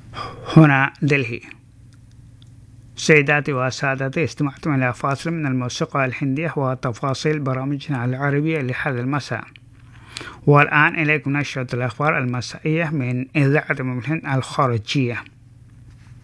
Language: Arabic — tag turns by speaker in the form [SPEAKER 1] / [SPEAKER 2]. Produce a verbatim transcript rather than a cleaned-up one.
[SPEAKER 1] هنا دلهي. سيداتي وسادتي، استمعتم إلى فاصل من الموسيقى الهندية وتفاصيل برامجنا العربية لهذا المساء. والآن إليكم نشرة الأخبار المسائية من إذاعة الهند الخارجية.